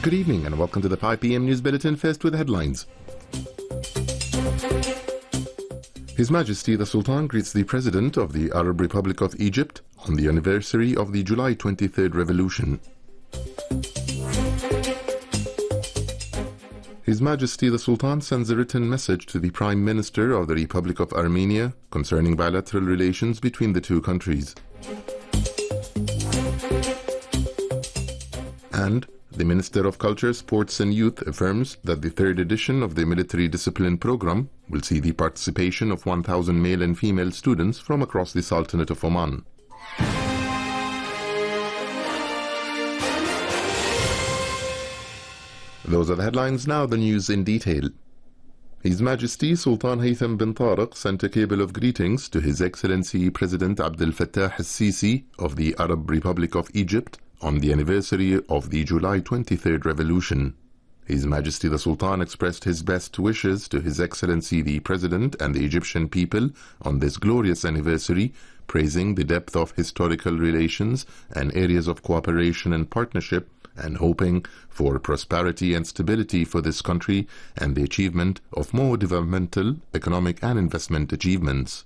Good evening and welcome to the 5 p.m. News Bulletin, first with headlines. His Majesty the Sultan greets the President of the Arab Republic of Egypt on the anniversary of the July 23rd revolution. His Majesty the Sultan sends a written message to the Prime Minister of the Republic of Armenia concerning bilateral relations between the two countries. And the Minister of Culture, Sports and Youth affirms that the third edition of the Military Discipline Program will see the participation of 1,000 male and female students from across the Sultanate of Oman. Those are the headlines, now the news in detail. His Majesty Sultan Haytham bin Tariq sent a cable of greetings to His Excellency President Abdel Fattah al-Sisi of the Arab Republic of Egypt on the anniversary of the July 23rd revolution. His Majesty the Sultan expressed his best wishes to His Excellency the President and the Egyptian people on this glorious anniversary, praising the depth of historical relations and areas of cooperation and partnership, and hoping for prosperity and stability for this country and the achievement of more developmental, economic and investment achievements.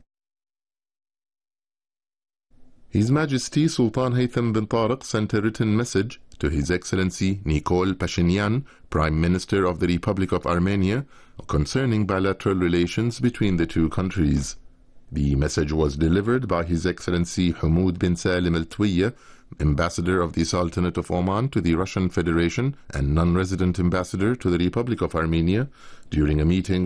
His Majesty Sultan Haytham bin Tariq sent a written message to His Excellency Nikol Pashinyan, Prime Minister of the Republic of Armenia, concerning bilateral relations between the two countries. The message was delivered by His Excellency Hamoud bin Salim al-Twiya, Ambassador of the Sultanate of Oman to the Russian Federation and non-resident ambassador to the Republic of Armenia, during a meeting